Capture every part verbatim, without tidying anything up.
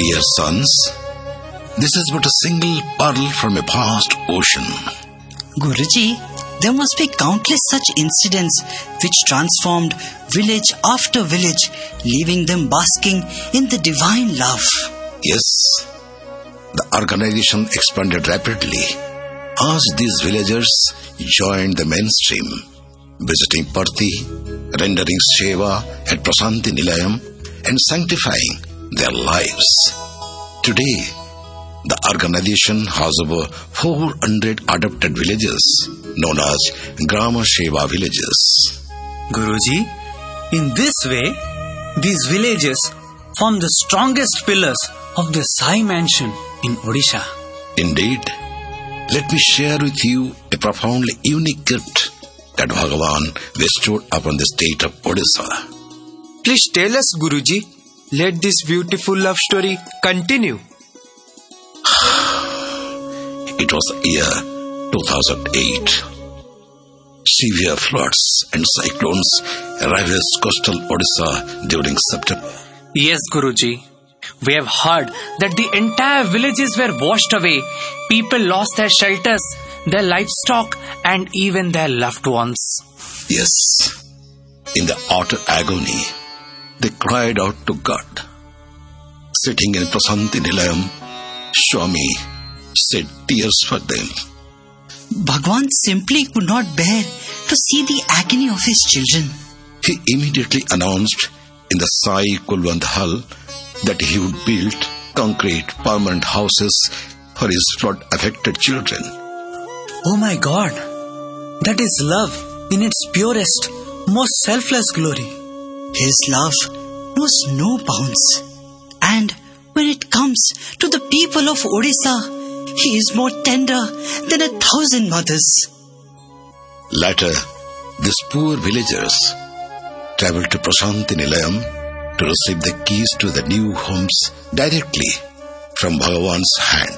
Dear sons, this is but a single pearl from a vast ocean. Guruji, there must be countless such incidents which transformed village after village, leaving them basking in the divine love. Yes, the organization expanded rapidly as these villagers joined the mainstream, visiting Parthi, rendering seva at Prasanthi Nilayam and sanctifying their lives. Today, the organization has over four hundred adopted villages known as Grama Seva villages. Guruji, in this way, these villages form the strongest pillars of the Sai mansion in Odisha. Indeed, let me share with you a profoundly unique gift that Bhagavan bestowed upon the state of Odisha. Please tell us, Guruji. Let this beautiful love story continue. It was the year two thousand eight. Severe floods and cyclones ravaged coastal Odisha during September. Yes, Guruji. We have heard that the entire villages were washed away. People lost their shelters, their livestock, and even their loved ones. Yes. In the utter agony, they cried out to God. Sitting in Prasanthi Nilayam, Swami shed tears for them. Bhagwan simply could not bear to see the agony of his children. He immediately announced in the Sai Kulwant Hall that he would build concrete permanent houses for his flood-affected children. Oh my God! That is love in its purest, most selfless glory. His love knows no bounds. And when it comes to the people of Odisha, he is more tender than a thousand mothers. Later, these poor villagers traveled to Prasanthi Nilayam to receive the keys to the new homes directly from Bhagavan's hand.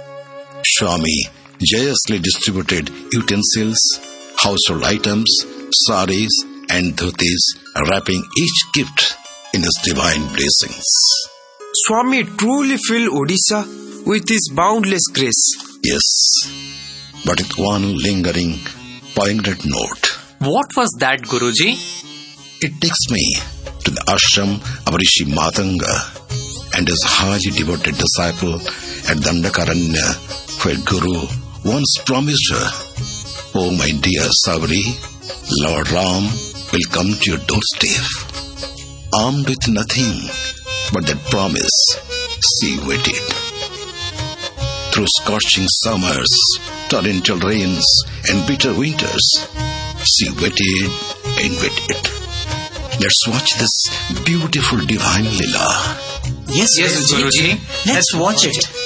Swami joyously distributed utensils, household items, saris and dhotis, wrapping each gift in his divine blessings. Swami truly filled Odisha with his boundless grace. Yes, but with one lingering, poignant note. What was that, Guruji? It takes me to the ashram of Rishi Matanga and his Haji devoted disciple at Dandakaranya, where Guru once promised her, "Oh my dear Sabri, Lord Ram will come to your doorstep." Armed with nothing but that promise, she waited. Through scorching summers, torrential rains and bitter winters, she waited and waited. Let's watch this beautiful divine Leela. Yes, yes Guruji. Let's watch it.